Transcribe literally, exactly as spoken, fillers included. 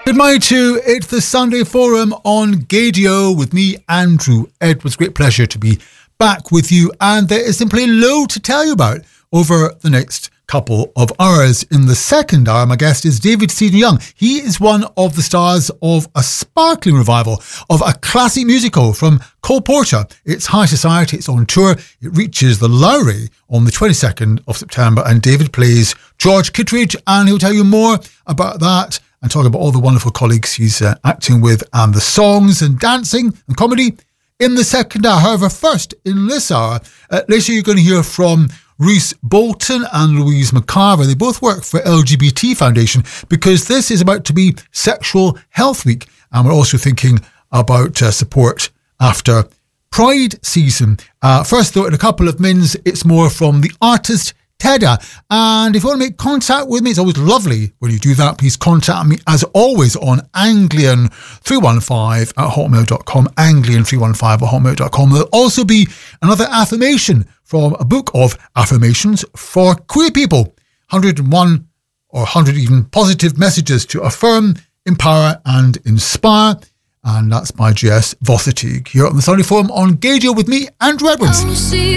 Good morning to It's the Sunday Forum on Gadio with me, Andrew Edwards. Great pleasure to be back with you, and there is simply loads to tell you about over the next couple of hours. In the second hour, my guest is David Seaton-Young. He is one of the stars of a sparkling revival of a classic musical from Cole Porter. It's High Society. It's on tour. It reaches the Lowry on the twenty-second of September, and David plays George Kittredge, and he'll tell you more about that and talk about all the wonderful colleagues he's uh, acting with and the songs and dancing and comedy in the second hour. However, first, in this hour, uh, later you're going to hear from Rhys Bolton and Louise McCarver. They both work for L G B T Foundation because this is about to be Sexual Health Week, and we're also thinking about uh, support after Pride season. Uh, first, though, in a couple of minutes, it's more from the artist Teda. And if you want to make contact with me, it's always lovely when you do that. Please contact me, as always, on Anglian three one five at hotmail dot com. Anglian three one five at hotmail dot com. There'll also be another affirmation from a book of affirmations for queer people. one hundred and one or one hundred even positive messages to affirm, empower and inspire. And that's by J S Vossitig here on the Sunday Forum on Gadio with me, Andrew Edwards.